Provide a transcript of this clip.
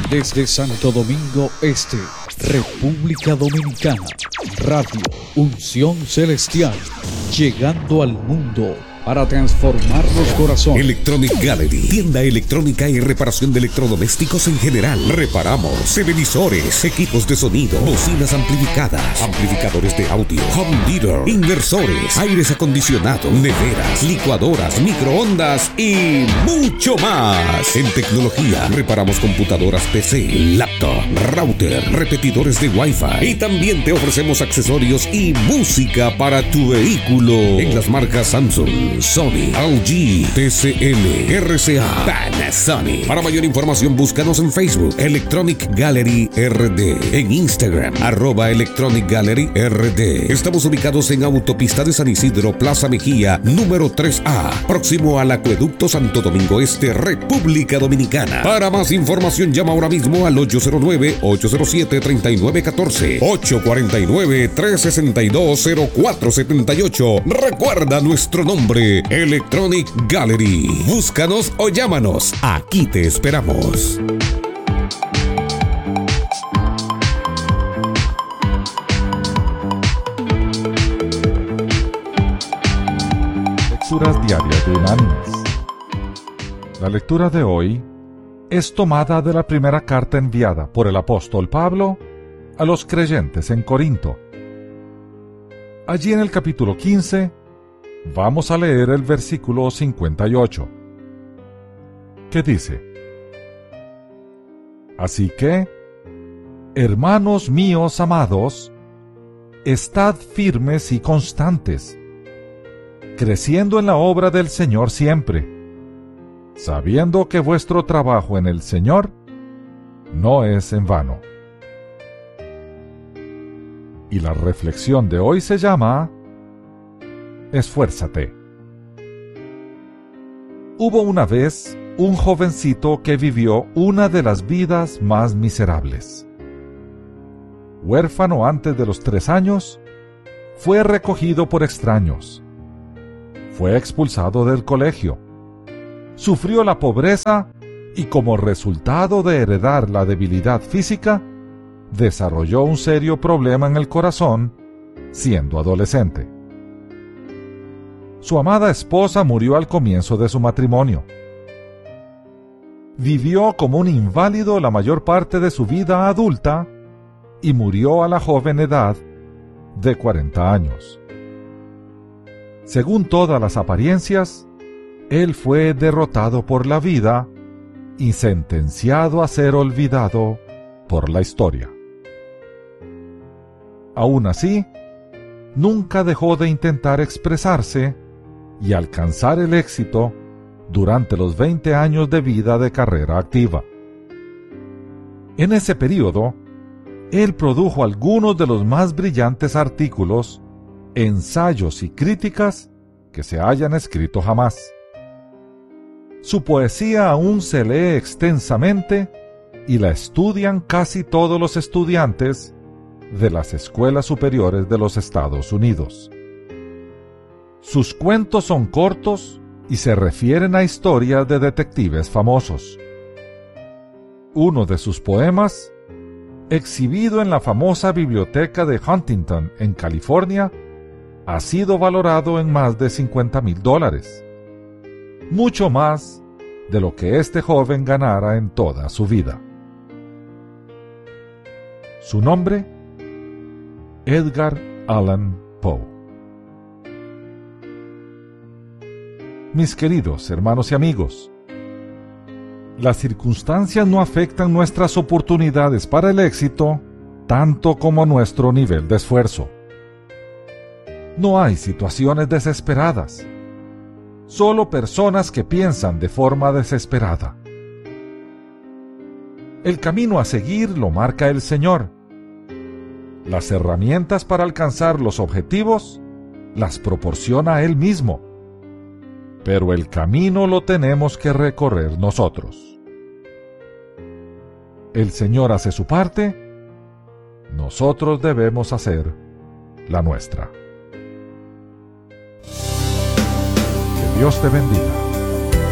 Desde Santo Domingo Este, República Dominicana, Radio Unción Celestial, llegando al mundo para transformar los corazones. Electronic Gallery, tienda electrónica y reparación de electrodomésticos en general. Reparamos televisores, equipos de sonido, bocinas amplificadas, amplificadores de audio, home theater, inversores, aires acondicionados, neveras, licuadoras, microondas y mucho más. En tecnología, reparamos computadoras PC, laptop, router, repetidores de Wi-Fi y también te ofrecemos accesorios y música para tu vehículo en las marcas Samsung, Sony, LG, TCL, RCA, Panasonic. Para mayor información búscanos en Facebook Electronic Gallery RD, en Instagram @Electronic Gallery RD. Estamos ubicados en Autopista de San Isidro, Plaza Mejía, número 3A, próximo al Acueducto Santo Domingo Este, República Dominicana. Para más información llama ahora mismo al 809-807-3914, 849-362-0478. Recuerda nuestro nombre, Electronic Gallery. Búscanos o llámanos. Aquí te esperamos. Lecturas diarias de Unánimes. La lectura de hoy es tomada de la primera carta enviada por el apóstol Pablo a los creyentes en Corinto. Allí en el capítulo 15 vamos a leer el versículo 58, que dice: Así que, hermanos míos amados, estad firmes y constantes, creciendo en la obra del Señor siempre, sabiendo que vuestro trabajo en el Señor no es en vano. Y la reflexión de hoy se llama Esfuérzate. Hubo una vez un jovencito que vivió una de las vidas más miserables. Huérfano antes de los 3 años, fue recogido por extraños. Fue expulsado del colegio. Sufrió la pobreza y, como resultado de heredar la debilidad física, desarrolló un serio problema en el corazón siendo adolescente. Su amada esposa murió al comienzo de su matrimonio. Vivió como un inválido la mayor parte de su vida adulta y murió a la joven edad de 40 años. Según todas las apariencias, él fue derrotado por la vida y sentenciado a ser olvidado por la historia. Aún así, nunca dejó de intentar expresarse y alcanzar el éxito durante los 20 años de vida de carrera activa. En ese período, él produjo algunos de los más brillantes artículos, ensayos y críticas que se hayan escrito jamás. Su poesía aún se lee extensamente y la estudian casi todos los estudiantes de las escuelas superiores de los Estados Unidos. Sus cuentos son cortos y se refieren a historias de detectives famosos. Uno de sus poemas, exhibido en la famosa biblioteca de Huntington, en California, ha sido valorado en más de $50,000, mucho más de lo que este joven ganara en toda su vida. Su nombre, Edgar Allan Poe. Mis queridos hermanos y amigos, las circunstancias no afectan nuestras oportunidades para el éxito tanto como nuestro nivel de esfuerzo. No hay situaciones desesperadas, solo personas que piensan de forma desesperada. El camino a seguir lo marca el Señor. Las herramientas para alcanzar los objetivos las proporciona Él mismo. Pero el camino lo tenemos que recorrer nosotros. El Señor hace su parte, nosotros debemos hacer la nuestra. Que Dios te bendiga.